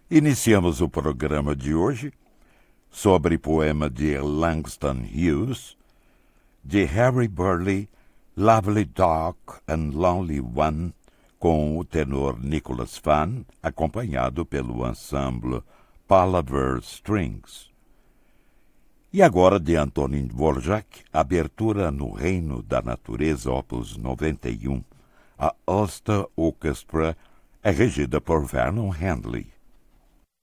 Iniciamos o programa de hoje sobre poema de Langston Hughes, de Harry Burleigh, Lovely Dark and Lonely One, com o tenor Nicholas Fan, acompanhado pelo ensemble Palaver Strings. E agora, de Antonin Dvorak, abertura no Reino da Natureza, opus 91. A Ulster Orchestra é regida por Vernon Handley.